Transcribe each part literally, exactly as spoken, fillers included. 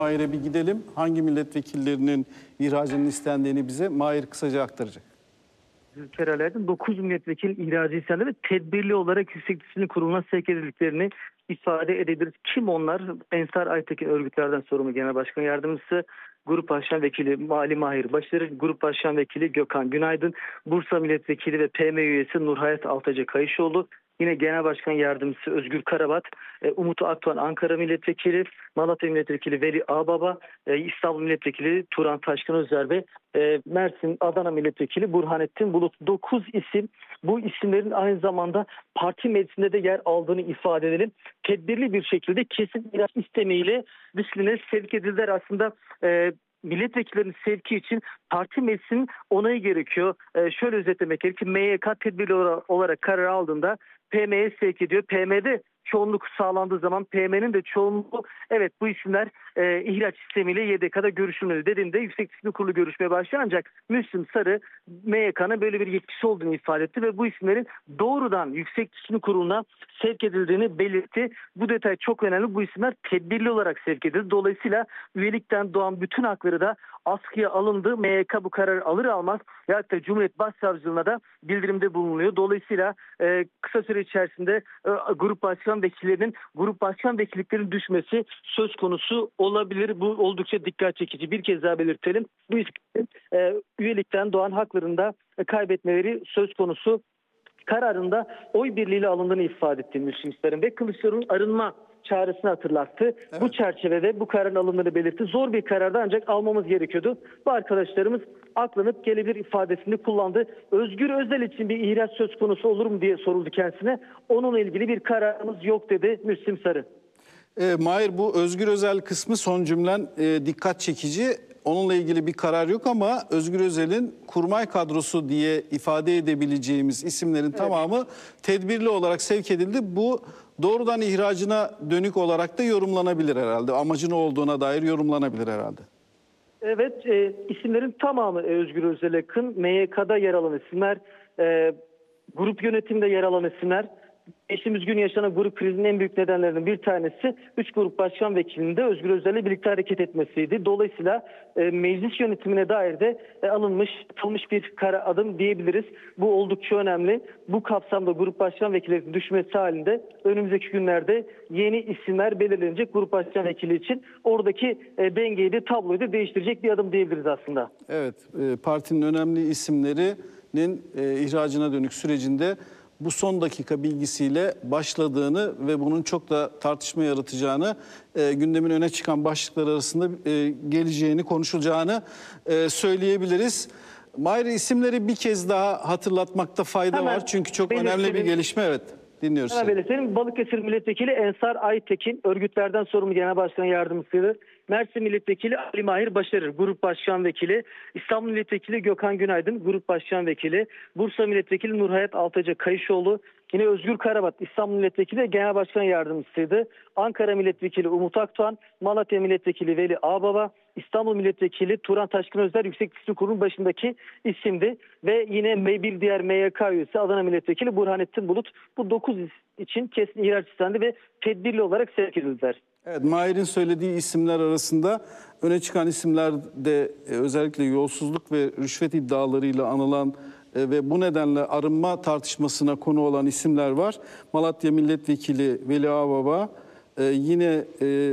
Mahir'e bir gidelim. Hangi milletvekillerinin ihracının istendiğini bize Mahir kısaca aktaracak. Keralerden dokuz milletvekili ihracı istendi ve tedbirli olarak Yüksek Disiplin Kurulu'na sevk edildiklerini ifade edebiliriz. Kim onlar? Ensar Aytekin örgütlerden sorumlu Genel Başkan Yardımcısı, Grup Başkan Vekili Ali Mahir Başarır, Grup Başkan Vekili Gökhan Günaydın, Bursa Milletvekili ve P M üyesi Nurhayat Altaca Kayışoğlu, yine Genel Başkan Yardımcısı Özgür Karabat, Umut Akdoğan Ankara Milletvekili, Malatya Milletvekili Veli Ağbaba, İstanbul Milletvekili Turan Taşkın Özer ve Mersin Adana Milletvekili Burhanettin Bulut. dokuz isim. Bu isimlerin aynı zamanda parti meclisinde de yer aldığını ifade edelim. Tedbirli bir şekilde kesin ihraç istemiyle disipline sevk edildiler. Aslında e, milletvekillerinin sevki için parti meclisinin onayı gerekiyor. E, şöyle özetlemek gerekir. M Y K tedbirli olarak karar aldığında P M'ye sevk ediyor. P M'de çoğunluk sağlandığı zaman P M'nin de çoğunluğu evet bu isimler e, ihraç sistemiyle Y D K'da görüşülmeli dediğinde Yüksek Disiplin Kurulu görüşmeye başlıyor, ancak Müslüm Sarı M Y K'nın böyle bir yetkisi olduğunu ifade etti ve bu isimlerin doğrudan Yüksek Disiplin Kurulu'na sevk edildiğini belirtti. Bu detay çok önemli. Bu isimler tedbirli olarak sevk edildi. Dolayısıyla üyelikten doğan bütün hakları da askıya alındı. M Y K bu kararı alır almaz ya da Cumhuriyet Başsavcılığına da bildirimde bulunuyor. Dolayısıyla e, kısa süre içerisinde e, grup başkan vekillerinin grup başkan vekilliklerinin düşmesi söz konusu olabilir. Bu oldukça dikkat çekici. Bir kez daha belirtelim. Bu isimlerin e, üyelikten doğan haklarını da e, kaybetmeleri söz konusu. Kararında oy birliğiyle alındığını ifade etti Müslüm Sarı'nın ve Kılıçdaroğlu'nun arınma çağrısını hatırlattı. Evet. Bu çerçevede bu kararın alındığını belirtti. Zor bir karardı ancak almamız gerekiyordu. Bu arkadaşlarımız aklanıp gelebilir ifadesini kullandı. Özgür Özel için bir ihraç söz konusu olur mu diye soruldu kendisine. Onunla ilgili bir kararımız yok dedi Müslüm Sarı. E, Mahir, bu Özgür Özel kısmı son cümlen e, dikkat çekici. Onunla ilgili bir karar yok ama Özgür Özel'in kurmay kadrosu diye ifade edebileceğimiz isimlerin evet. tamamı tedbirli olarak sevk edildi. Bu doğrudan ihracına dönük olarak da yorumlanabilir herhalde. Amacı ne olduğuna dair yorumlanabilir herhalde. Evet, e, isimlerin tamamı Özgür Özel'e yakın. M Y K'da yer alan isimler, e, grup yönetiminde yer alan isimler. Geçtiğimiz gün yaşanan grup krizinin en büyük nedenlerinden bir tanesi üç grup başkan vekilinin de Özgür Özel'le birlikte hareket etmesiydi. Dolayısıyla e, meclis yönetimine dair de e, alınmış, atılmış bir kara adım diyebiliriz. Bu oldukça önemli. Bu kapsamda grup başkan vekillerinin düşmesi halinde önümüzdeki günlerde yeni isimler belirlenecek grup başkan vekili için. Oradaki e, dengeyi de tabloyu da değiştirecek bir adım diyebiliriz aslında. Evet, e, partinin önemli isimlerinin e, ihracına dönük sürecinde bu son dakika bilgisiyle başladığını ve bunun çok da tartışma yaratacağını, e, gündemin öne çıkan başlıklar arasında e, geleceğini, konuşulacağını e, söyleyebiliriz. Mahir, isimleri bir kez daha hatırlatmakta fayda Hemen var çünkü çok önemli bir gelişme. Evet, dinliyoruz. Hemen belirtelim. Balıkesir Milletvekili Ensar Aytekin, örgütlerden sorumlu Genel Başkan Yardımcısı. Mersin Milletvekili Ali Mahir Başarır, Grup Başkan Vekili. İstanbul Milletvekili Gökhan Günaydın, Grup Başkan Vekili. Bursa Milletvekili Nurhayat Altaca Kayışoğlu. Yine Özgür Karabat, İstanbul Milletvekili Genel Başkan Yardımcısıydı. Ankara Milletvekili Umut Akdoğan, Malatya Milletvekili Veli Ağbaba, İstanbul Milletvekili Turan Taşkın Özer Yüksek Disiplin Kurulu'nun başındaki isimdi. Ve yine bir diğer M Y K üyesi Adana Milletvekili Burhanettin Bulut. Bu dokuz için kesin ihraç istendi ve tedbirli olarak sevk edildiler. Evet, Mahir'in söylediği isimler arasında öne çıkan isimler de özellikle yolsuzluk ve rüşvet iddialarıyla anılan ve bu nedenle arınma tartışmasına konu olan isimler var. Malatya Milletvekili Veli Ağbaba, yine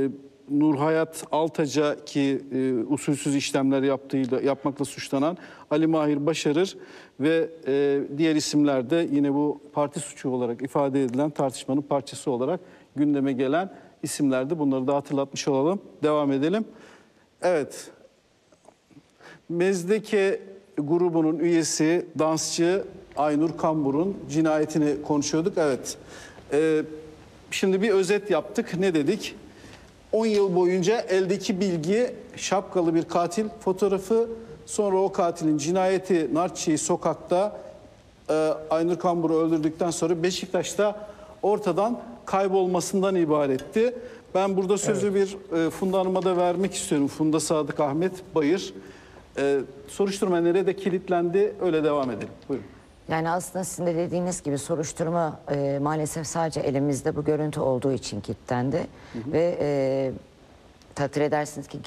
Nurhayat Altaca ki usulsüz işlemler yaptığıyla yapmakla suçlanan Ali Mahir Başarır ve diğer isimler de yine bu parti suçu olarak ifade edilen tartışmanın parçası olarak gündeme gelen isimlerdi. Bunları da hatırlatmış olalım. Devam edelim. Evet. Mezdeke grubunun üyesi, dansçı Aynur Kambur'un cinayetini konuşuyorduk. Evet. Ee, şimdi bir özet yaptık. Ne dedik? on yıl boyunca eldeki bilgi şapkalı bir katil fotoğrafı. Sonra o katilin cinayeti Narçiği sokakta e, Aynur Kambur'u öldürdükten sonra Beşiktaş'ta ortadan kaybolmasından ibaretti. Ben burada sözü evet. bir e, Funda Hanım'a da vermek istiyorum. Funda Sadık Ahmet Bayır. E, soruşturma nerede kilitlendi? Öyle devam edelim. Buyurun. Yani aslında sizin de dediğiniz gibi soruşturma e, maalesef sadece elimizde bu görüntü olduğu için kilitlendi. Hı hı. Ve e, takdir edersiniz ki